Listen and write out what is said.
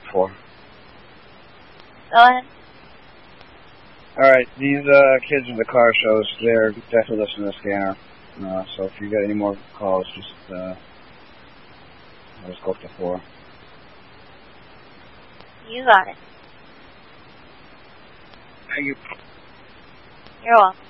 4. Go ahead. Alright, these kids in the car shows, they're definitely listening to the scanner. So if you get any more calls, just let's go up to 4. You got it. Thank you. You're welcome.